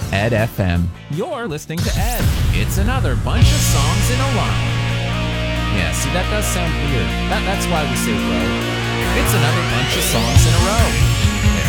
Ed FM. You're listening to Ed. It's another bunch of songs in a line. Yeah, see, that does sound weird. That's why we say row. It's another bunch of songs in a row.